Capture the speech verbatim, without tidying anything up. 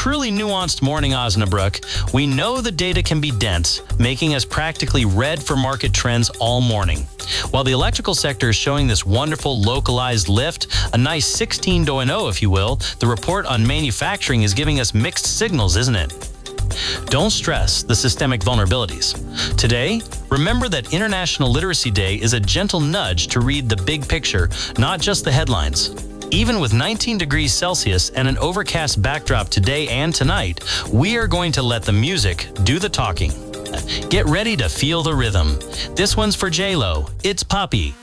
truly nuanced morning, Osnabrück. We know the data can be dense, making us practically read for market trends all morning. While the electrical sector is showing this wonderful localized lift, a nice sixteen to an oh if you will, the report on manufacturing is giving us mixed signals, isn't it? Don't stress the systemic vulnerabilities. Today, remember that International Literacy Day is a gentle nudge to read the big picture, not just the headlines. Even with nineteen degrees Celsius and an overcast backdrop today and tonight, we are going to let the music do the talking. Get ready to feel the rhythm. This one's for J-Lo. It's Poppy.